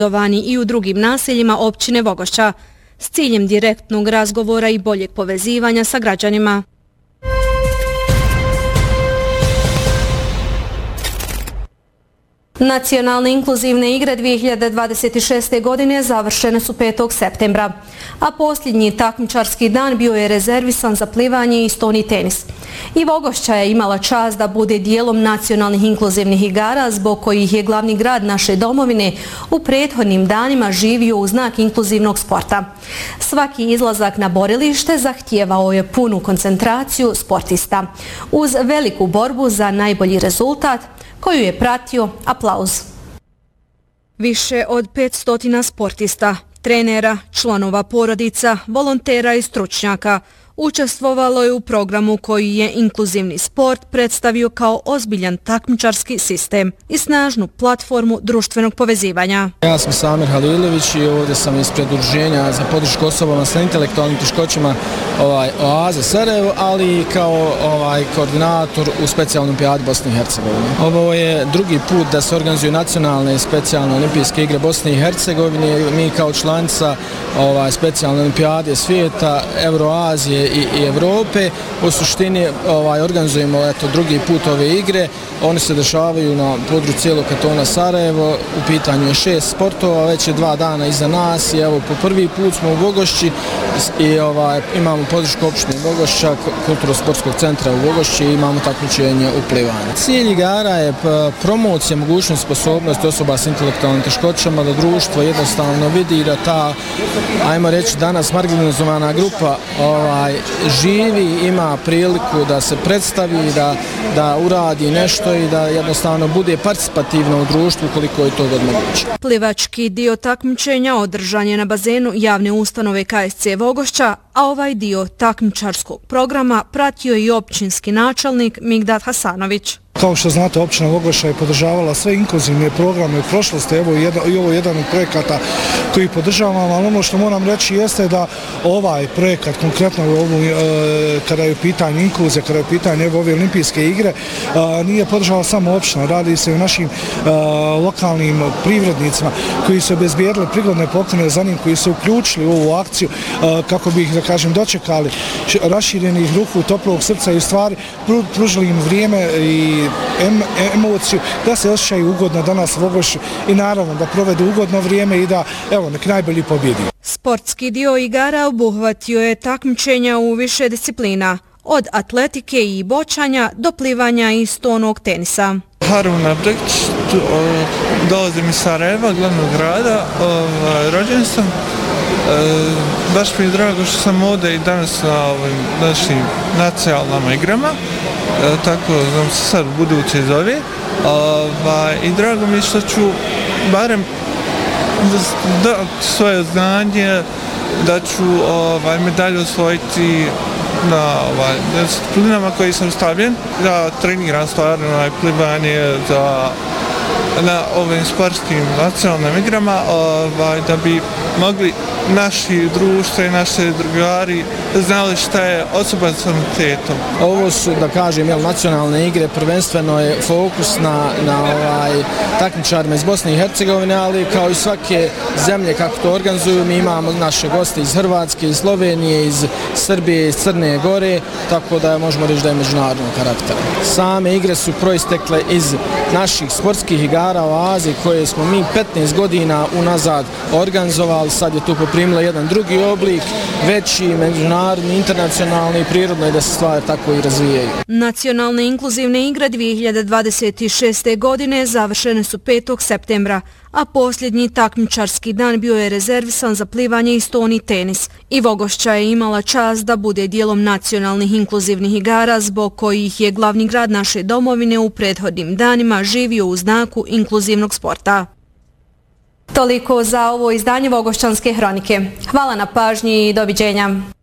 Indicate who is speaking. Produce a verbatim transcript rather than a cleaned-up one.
Speaker 1: i u drugim naseljima općine Vogošća s ciljem direktnog razgovora i boljeg povezivanja sa građanima. Nacionalne inkluzivne igre dvije hiljade dvadeset šeste. godine završene su petog septembra, a posljednji takmičarski dan bio je rezervisan za plivanje i stoni tenis. I Vogošća je imala čast da bude dijelom nacionalnih inkluzivnih igara, zbog kojih je glavni grad naše domovine u prethodnim danima živio u znak inkluzivnog sporta. Svaki izlazak na borilište zahtijevao je punu koncentraciju sportista, uz veliku borbu za najbolji rezultat, koju je pratio aplauz. Više od petsto sportista, trenera, članova porodica, volontera i stručnjaka učestvovalo je u programu koji je inkluzivni sport predstavio kao ozbiljan takmičarski sistem i snažnu platformu društvenog povezivanja.
Speaker 2: Ja sam Samir Halilović i ovdje sam ispred udruženja za podršku osobama sa intelektualnim teškoćama ovaj, Oaze Sarajevo, ali i kao ovaj, koordinator u specijalnoj olimpijadi Bosne i Hercegovine. Ovo je drugi put da se organizuju nacionalne i specijalne olimpijske igre Bosne i Hercegovine. Mi kao članica ovaj, specijalne olimpijade svijeta, Euroazije i, i Evrope u suštini ovaj, organizujemo eto, drugi put ove igre. One se dešavaju na području cijelog kantona Sarajevo. U pitanju je šest sportova, već je dva dana iza nas i evo po prvi put smo u Vogošći i ovaj, imamo podršku opštine Vogošća, kulturno-sportskog centra u Vogošći i imamo takmičenje u plivanju. Cilj igara je promocija mogućnosti sposobnosti osoba s intelektualnim teškoćama, da društvo jednostavno vidi da ta, ajmo reći danas marginalizovana grupa ovaj, živi, ima priliku da se predstavi, da, da uradi nešto i da jednostavno bude participativno u društvu koliko je to god moguće.
Speaker 1: Plivački dio takmičenja održan je na bazenu javne ustanove K S C Vogošća, a ovaj dio takmičarskog programa pratio i općinski načelnik Migdad Hasanović.
Speaker 3: Kao što znate, općina Vogošća je podržavala sve inkluzivne programe u prošlosti, evo i ovo je jedan od projekata koji podržavam, ali ono što moram reći jeste da ovaj projekat, konkretno ovu, e, kada je u pitanju inkluzija, kada je u pitanju evo, ove olimpijske igre, e, nije podržala samo općina, radi se o našim e, lokalnim privrednicima koji su obezbijedili prigodne poklone za njim, koji su uključili u ovu akciju e, kako bi ih, da kažem, dočekali raširenih ruku, toplog srca i u stvari pružili im vrijeme i Em, emociju, da se osjećaju ugodno danas u Vogošću i naravno da provedu ugodno vrijeme i da, evo, nek najbolji pobjedi.
Speaker 1: Sportski dio igara obuhvatio je takmičenja u više disciplina, od atletike i bočanja do plivanja i stonog tenisa.
Speaker 4: Harun Abdekić, dolazim iz Sarajeva, glavnog grada, rođen sam. E, baš mi je drago što sam ovdje i danas na ovim našim nacionalnim igrama, e, tako znam se sad u buduće zove. Ova, I drago mi je što ću barem da svoje znanje, da ću ovaj, medalju osvojiti na ovaj, disciplinama koji sam stavljen. Ja treniram stvarno ovaj, plivanje za na ovim sportskim nacionalnim igrama ovaj, da bi mogli naši društva i naše drugari znali šta je osoba s invaliditetom.
Speaker 2: Ovo su, da kažem, jel, nacionalne igre, prvenstveno je fokus na, na ovaj, takmičarima iz Bosne i Hercegovine, ali kao i svake zemlje kako to organizuju, mi imamo naše goste iz Hrvatske, iz Slovenije, iz Srbije, iz Crne Gore, tako da možemo reći da je međunarodnog karaktera. Same igre su proistekle iz naših sportskih igara u Aziji koje smo mi petnaest godina unazad organizovali, sad je tu poprimila jedan drugi oblik, veći, međunarodni, internacionalni i prirodno je da se stvari tako i razvijaju.
Speaker 1: Nacionalne inkluzivne igre dvije hiljade dvadeset šeste. godine završene su petog septembra, a posljednji takmičarski dan bio je rezervisan za plivanje i stoni tenis. I Vogošća je imala čast da bude dijelom nacionalnih inkluzivnih igara, zbog kojih je glavni grad naše domovine u prethodnim danima živio u znaku inkluzivnog sporta. Toliko za ovo izdanje Vogošćanske hronike. Hvala na pažnji i doviđenja.